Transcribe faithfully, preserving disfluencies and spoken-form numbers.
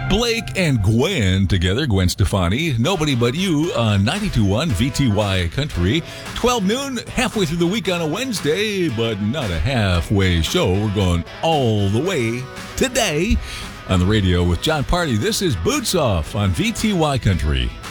Blake and Gwen together, Gwen Stefani, Nobody But You on ninety-two point one V T Y Country. twelve noon, halfway through the week on a Wednesday, but not a halfway show. We're going all the way today on the radio with John Party. This is Boots Off on V T Y Country.